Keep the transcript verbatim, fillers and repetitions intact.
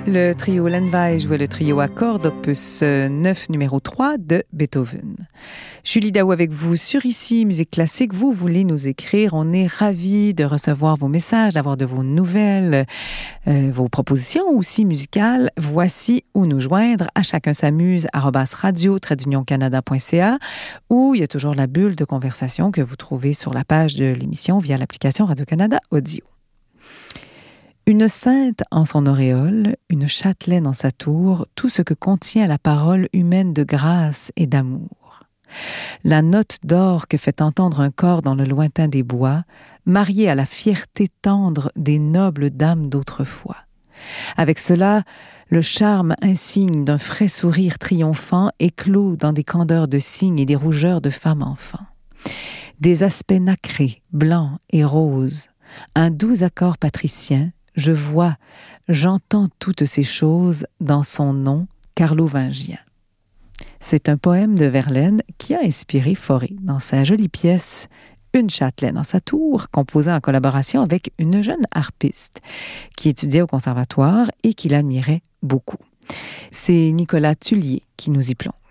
Le trio Lenvay jouait le trio à cordes opus neuf numéro trois de Beethoven. Julie Daou avec vous sur Ici Musique Classique. Vous voulez nous écrire, on est ravis de recevoir vos messages, d'avoir de vos nouvelles, euh, vos propositions aussi musicales. Voici où nous joindre. À chacun s'amuse arobase radio trait d'union canada point c a, ou il y a toujours la bulle de conversation que vous trouvez sur la page de l'émission via l'application Radio-Canada Audio. Une sainte en son auréole, une châtelaine en sa tour, tout ce que contient la parole humaine de grâce et d'amour. La note d'or que fait entendre un corps dans le lointain des bois, mariée à la fierté tendre des nobles dames d'autrefois. Avec cela, le charme insigne d'un frais sourire triomphant éclot dans des candeurs de cygnes et des rougeurs de femmes enfants. Des aspects nacrés, blancs et roses, un doux accord patricien. Je vois, j'entends toutes ces choses dans son nom carlovingien. C'est un poème de Verlaine qui a inspiré Fauré dans sa jolie pièce Une châtelaine en sa tour, composée en collaboration avec une jeune harpiste qui étudiait au conservatoire et qui l'admirait beaucoup. C'est Nicolas Tullier qui nous y plonge.